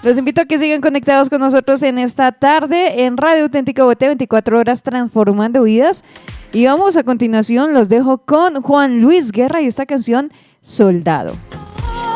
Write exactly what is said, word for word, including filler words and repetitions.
Los invito a que sigan conectados con nosotros en esta tarde en Radio Auténtica Bogoté, veinticuatro horas transformando vidas. Y vamos a continuación, los dejo con Juan Luis Guerra y esta canción Soldado.